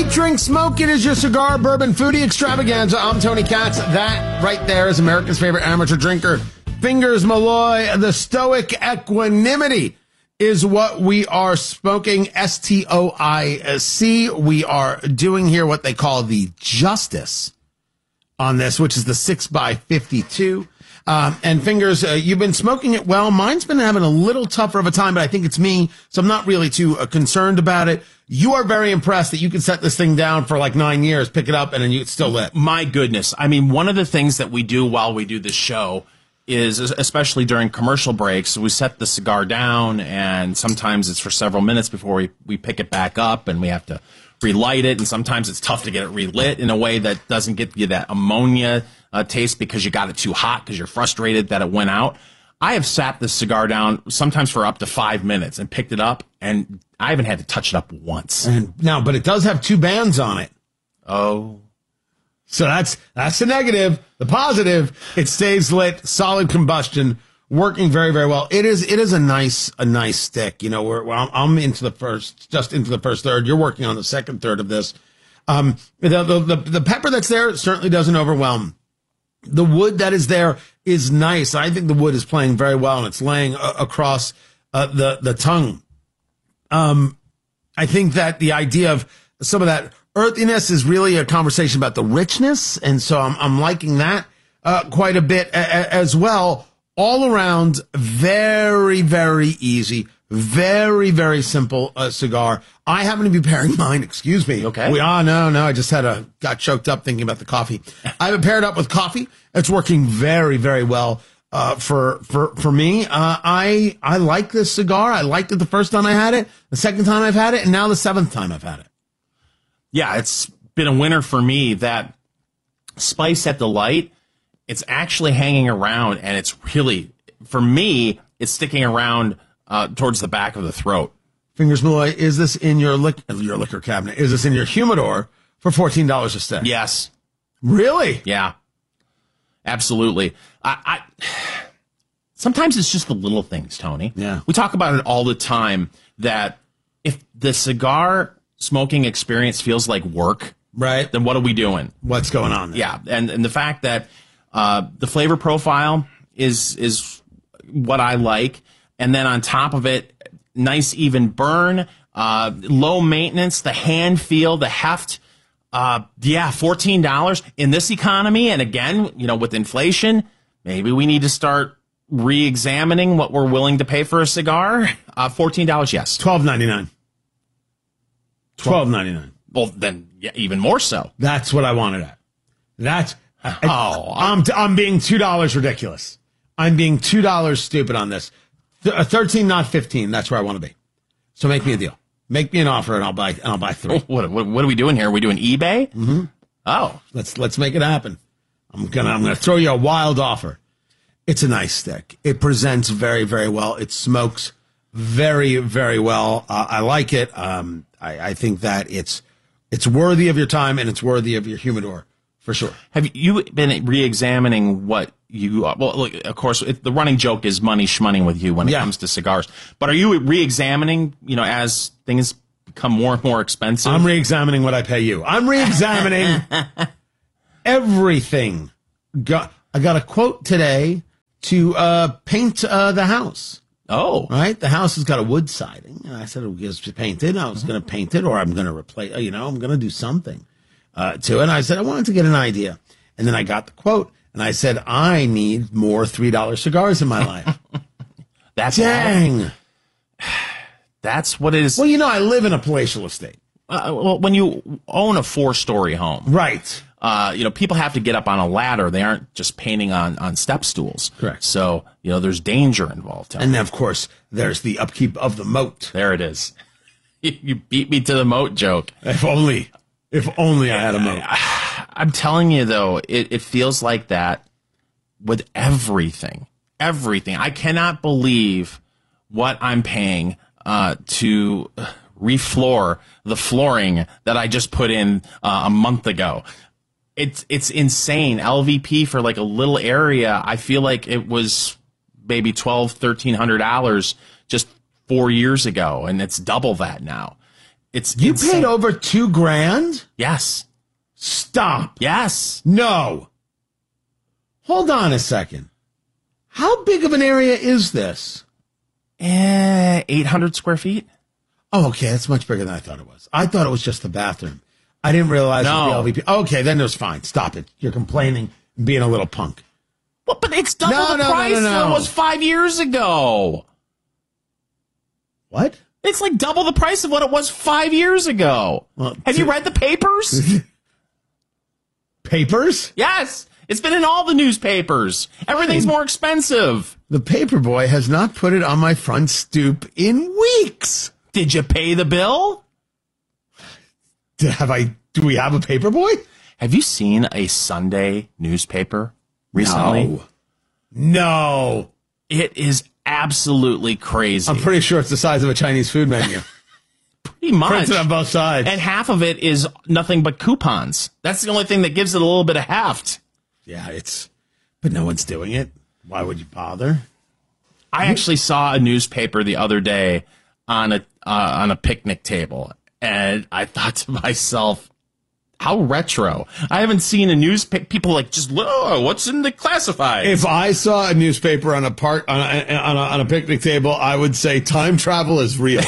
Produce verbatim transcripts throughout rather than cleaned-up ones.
Eat, drink, smoke. It is your cigar, bourbon, foodie extravaganza. I'm Tony Katz. That right there is America's favorite amateur drinker, Fingers Malloy. The Stoic Equanimity is what we are smoking, S T O I C. We are doing here what they call the Justice on this, which is the six by fifty-two. Um, and Fingers, uh, you've been smoking it well. Mine's been having a little tougher of a time, but I think it's me, so I'm not really too uh, concerned about it. You are very impressed that you can set this thing down for like nine years, pick it up, and then you, it's still lit. My goodness. I mean, one of the things that we do while we do this show is, especially during commercial breaks, we set the cigar down, and sometimes it's for several minutes before we, we pick it back up, and we have to relight it, and sometimes it's tough to get it relit in a way that doesn't get you that ammonia uh, taste because you got it too hot because you're frustrated that it went out. I have sat this cigar down sometimes for up to five minutes and picked it up, and I haven't had to touch it up once. And now, but it does have two bands on it. Oh. So that's that's the negative. The positive, it stays lit, solid combustion, working very, very well. It is it is a nice a nice stick. You know, we're, well, I'm into the first, just into the first third. You're working on the second third of this. Um, the, the the the pepper that's there certainly doesn't overwhelm. The wood that is there is nice. I think the wood is playing very well, and it's laying uh, across uh, the the tongue. Um, I think that the idea of some of that earthiness is really a conversation about the richness, and so I'm I'm liking that uh, quite a bit a- a- as well. All around, very, very easy, very, very simple uh, cigar. I happen to be pairing mine. Excuse me. Okay. We, oh, no, no. I just had a, got choked up thinking about the coffee. I have it paired up with coffee. It's working very, very well uh, for, for, for me. Uh, I, I like this cigar. I liked it the first time I had it, the second time I've had it, and now the seventh time I've had it. Yeah, it's been a winner for me. That spice at the light, it's actually hanging around, and it's really, for me, it's sticking around uh, towards the back of the throat. Fingers Malloy, is this in your, lic- your liquor cabinet? Is this in your humidor for fourteen dollars a stick? Yes. Really? Yeah. Absolutely. I, I sometimes it's just the little things, Tony. Yeah. We talk about it all the time that if the cigar smoking experience feels like work, right, then what are we doing? What's going on there? Yeah, and and the fact that uh, the flavor profile is is what I like, and then on top of it, nice even burn, uh, low maintenance, the hand feel, the heft. Uh, yeah, fourteen dollars in this economy, and again, you know, with inflation, maybe we need to start re-examining what we're willing to pay for a cigar. Uh, fourteen dollars, yes. twelve ninety-nine. twelve ninety-nine. Well, then, yeah, even more so. That's what I wanted at. That's I, Oh, I'm I'm being two dollars ridiculous. I'm being two dollars stupid on this. Th- uh, thirteen, not fifteen. That's where I want to be. So make me a deal. Make me an offer, and I'll buy. And I'll buy three. What, what what are we doing here? Are we doing eBay? Mm-hmm. Oh, let's let's make it happen. I'm gonna I'm gonna throw you a wild offer. It's a nice stick. It presents very, very well. It smokes very, very well. Uh, I like it. Um, I, I think that it's it's worthy of your time, and it's worthy of your humidor for sure. Have you been re-examining what you? Well, look, of course, it, the running joke is money shmoney with you when it Yeah. comes to cigars. But are you re-examining? You know, as things become more and more expensive. I'm re-examining what I pay you. I'm re-examining everything. Got I got a quote today to uh, paint uh, the house. Oh, right. The house has got a wood siding, and I said it was painted. I was mm-hmm. going to paint it, or I'm going to replace. You know, I'm going to do something uh, to it. And I said I wanted to get an idea, and then I got the quote, and I said I need more three dollar cigars in my life. That's dang. All. That's what it is. Well, you know, I live in a palatial estate. Uh, well, when you own a four-story home, right? Uh, you know, people have to get up on a ladder. They aren't just painting on, on step stools. Correct. So, you know, there's danger involved. And then, of course, there's the upkeep of the moat. There it is. You beat me to the moat joke. If only, if only I had a moat. I'm telling you, though, it, it feels like that with everything. Everything. I cannot believe what I'm paying uh, to refloor the flooring that I just put in uh, a month ago. It's it's insane. L V P for like a little area. I feel like it was maybe twelve, thirteen hundred dollars just four years ago, and it's double that now. It's You insane. paid over two grand? Yes. Stop. Yes. No. Hold on a second. How big of an area is this? Eh, eight hundred square feet. Oh, okay. That's much bigger than I thought it was. I thought it was just the bathroom. I didn't realize No. it was the L V P. Okay, then it was fine. Stop it. You're complaining and being a little punk. Well, but it's double No, the no, no, price no, no. than it was five years ago. What? It's like double the price of what it was five years ago. Well, Have to- you read the papers? Papers? Yes. It's been in all the newspapers. Everything's more expensive. The paper boy has not put it on my front stoop in weeks. Did you pay the bill? Do, have I? Do we have a paper boy? Have you seen a Sunday newspaper recently? No. No. It is absolutely crazy. I'm pretty sure it's the size of a Chinese food menu. Pretty much. Printed on both sides. And half of it is nothing but coupons. That's the only thing that gives it a little bit of heft. Yeah, it's, but no one's doing it. Why would you bother? I actually saw a newspaper the other day on a uh, on a picnic table, and I thought to myself, how retro. I haven't seen a newspaper, people like just, oh, what's in the classifieds? If I saw a newspaper on a park on a, on a, on a picnic table, I would say time travel is real.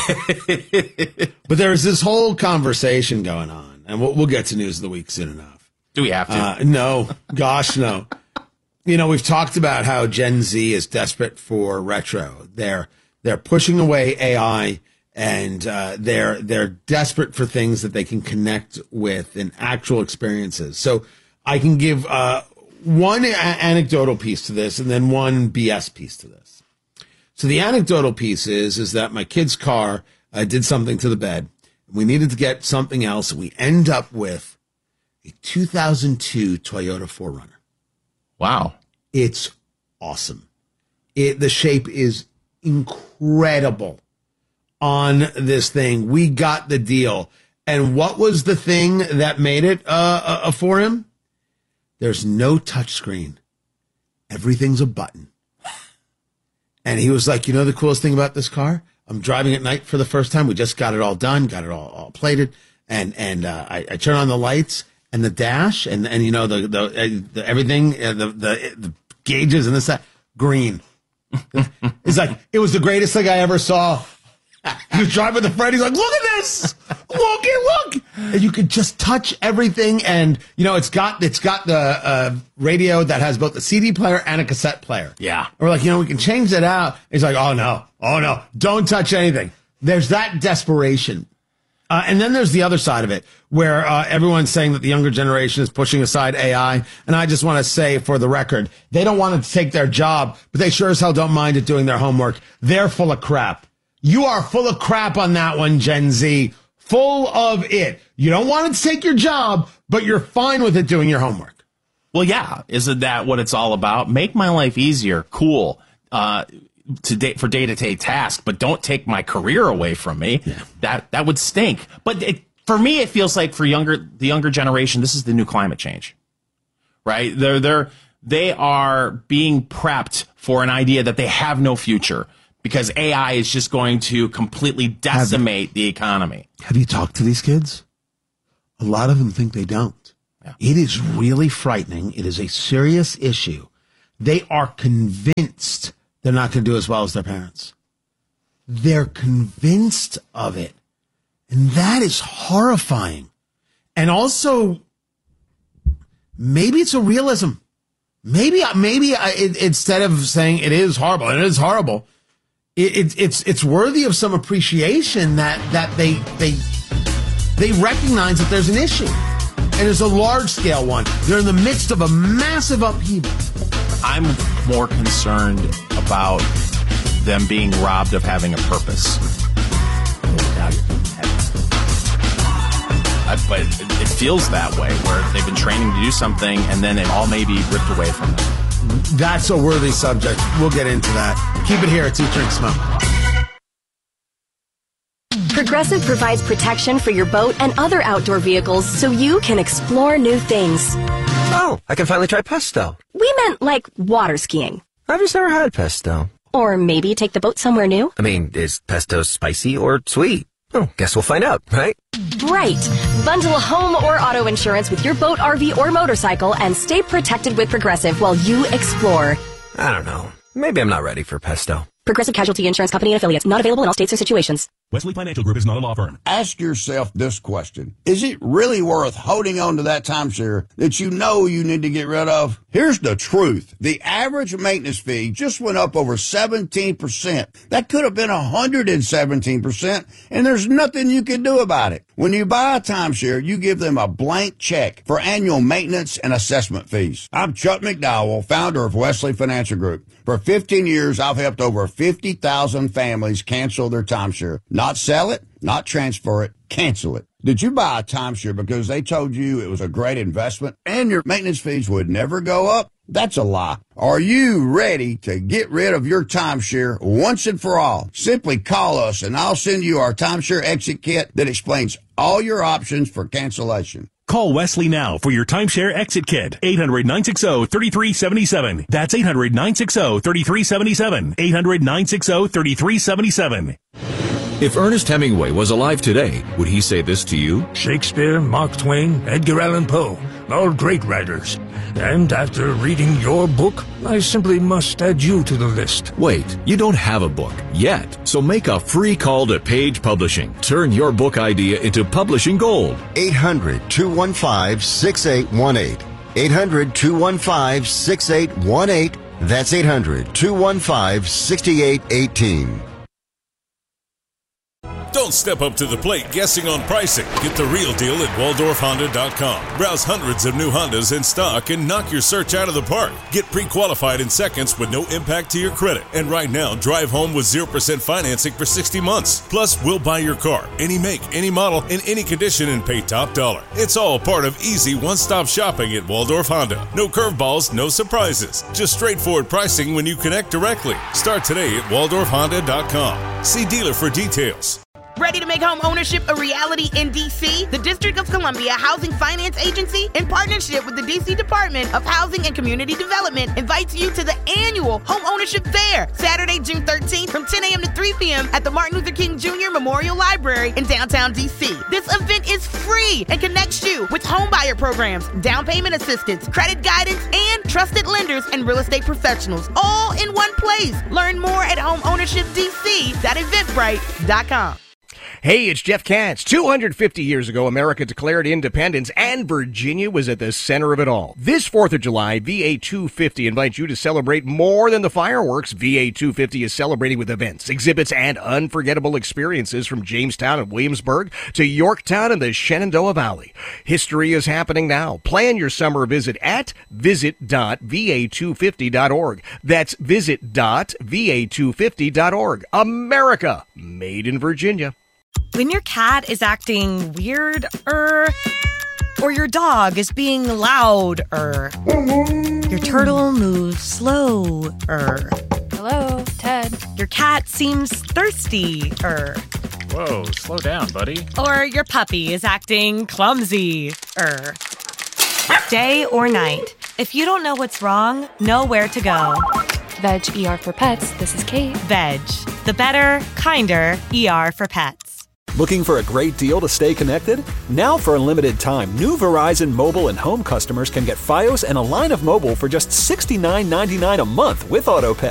But there's this whole conversation going on, and we'll, we'll get to news of the week soon enough. Do we have to? Uh, no, gosh, no. You know, we've talked about how Gen Z is desperate for retro. They're they're pushing away A I, and uh, they're they're desperate for things that they can connect with in actual experiences. So I can give uh, one a- anecdotal piece to this, and then one B S piece to this. So the anecdotal piece is is that my kid's car uh, did something to the bed. We needed to get something else. We end up with a two thousand two Toyota four runner. Wow. It's awesome. It, the shape is incredible on this thing. We got the deal. And what was the thing that made it uh, uh, for him? There's no touchscreen. Everything's a button. And he was like, you know the coolest thing about this car? I'm driving at night for the first time. We just got it all done, got it all, all plated. And and uh, I, I turn on the lights and the dash and, and you know, the, the, uh, the everything, uh, the, the the gauges and this, that, green. It's like, it was the greatest thing I ever saw. He was driving with a friend. He's like, look at this. Look and look. And you could just touch everything. And, you know, it's got, it's got the uh, radio that has both a C D player and a cassette player. Yeah. And we're like, you know, we can change that out. He's like, oh no, oh no, don't touch anything. There's that desperation. Uh, and then there's the other side of it, where uh, everyone's saying that the younger generation is pushing aside A I. And I just want to say, for the record, they don't want it to take their job, but they sure as hell don't mind it doing their homework. They're full of crap. You are full of crap on that one, Gen Z. Full of it. You don't want it to take your job, but you're fine with it doing your homework. Well, yeah. Isn't that what it's all about? Make my life easier. Cool. Uh, to day, for day-to-day tasks, but don't take my career away from me. Yeah. That that would stink. But it, for me, it feels like for younger the younger generation, this is the new climate change, right? They're they're they are being prepped for an idea that they have no future because A I is just going to completely decimate the economy. Have you talked to these kids? A lot of them think they don't. Yeah. It is really frightening. It is a serious issue. They are convinced they're not going to do as well as their parents. They're convinced of it. And that is horrifying. And also, maybe it's a realism. Maybe, maybe I, it, instead of saying it is horrible, and it is horrible, it, it, it's it's worthy of some appreciation that that they they they recognize that there's an issue, and there's a large scale one. They're in the midst of a massive upheaval. I'm more concerned about them being robbed of having a purpose. I, but it, it feels that way, where they've been training to do something, and then it all may be ripped away from them. That's a worthy subject. We'll get into that. Keep it here at Two Drink Smoke. Progressive provides protection for your boat and other outdoor vehicles so you can explore new things. Oh, I can finally try pesto. We meant like water skiing. I've just never had pesto. Or maybe take the boat somewhere new. I mean, is pesto spicy or sweet? Oh, guess we'll find out, right? Right. Bundle home or auto insurance with your boat, R V, or motorcycle and stay protected with Progressive while you explore. I don't know. Maybe I'm not ready for pesto. Progressive Casualty Insurance Company and affiliates. Not available in all states or situations. Wesley Financial Group is not a law firm. Ask yourself this question. Is it really worth holding on to that timeshare that you know you need to get rid of? Here's the truth. The average maintenance fee just went up over seventeen percent. That could have been one hundred seventeen percent, and there's nothing you can do about it. When you buy a timeshare, you give them a blank check for annual maintenance and assessment fees. I'm Chuck McDowell, founder of Wesley Financial Group. For fifteen years, I've helped over fifty thousand families cancel their timeshare. Not sell it, not transfer it, cancel it. Did you buy a timeshare because they told you it was a great investment and your maintenance fees would never go up? That's a lie. Are you ready to get rid of your timeshare once and for all? Simply call us and I'll send you our timeshare exit kit that explains all your options for cancellation. Call Wesley now for your timeshare exit kit. eight hundred, nine six zero, three three seven seven. That's eight hundred, nine six zero, three three seven seven. eight hundred, nine six zero, three three seven seven. If Ernest Hemingway was alive today, would he say this to you? Shakespeare, Mark Twain, Edgar Allan Poe, all great writers. And after reading your book, I simply must add you to the list. Wait, you don't have a book yet, so make a free call to Page Publishing. Turn your book idea into publishing gold. eight hundred, two one five, six eight one eight. eight hundred, two one five, six eight one eight. That's eight hundred, two one five, six eight one eight. Don't step up to the plate guessing on pricing. Get the real deal at Waldorf Honda dot com. Browse hundreds of new Hondas in stock and knock your search out of the park. Get pre-qualified in seconds with no impact to your credit. And right now, drive home with zero percent financing for sixty months. Plus, we'll buy your car, any make, any model, in any condition, and pay top dollar. It's all part of easy one-stop shopping at Waldorf Honda. No curveballs, no surprises. Just straightforward pricing when you connect directly. Start today at Waldorf Honda dot com. See dealer for details. Ready to make home ownership a reality in D C? The District of Columbia Housing Finance Agency, in partnership with the D C Department of Housing and Community Development, invites you to the annual Home Ownership Fair, Saturday, June thirteenth from ten a.m. to three p.m. at the Martin Luther King Junior Memorial Library in downtown D C. This event is free and connects you with homebuyer programs, down payment assistance, credit guidance, and trusted lenders and real estate professionals, all in one place. Learn more at home ownership d c dot eventbrite dot com. Hey, it's Jeff Katz. two hundred fifty years ago, America declared independence, and Virginia was at the center of it all. This fourth of July, V A two fifty invites you to celebrate more than the fireworks. V A two fifty is celebrating with events, exhibits, and unforgettable experiences from Jamestown and Williamsburg to Yorktown and the Shenandoah Valley. History is happening now. Plan your summer visit at visit dot v a two fifty dot org. That's visit dot v a two fifty dot org. America, made in Virginia. When your cat is acting weird-er, or your dog is being loud-er, your turtle moves slow-er. Hello, Ted. Your cat seems thirsty-er. Whoa, slow down, buddy. Or your puppy is acting clumsy-er. Day or night, if you don't know what's wrong, know where to go. Veg E R for Pets, this is Kate. Veg, the better, kinder E R for pets. Looking for a great deal to stay connected? Now for a limited time, new Verizon mobile and home customers can get Fios and a line of mobile for just sixty-nine ninety-nine a month with AutoPay.